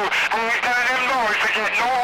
Who's telling them no? If you get no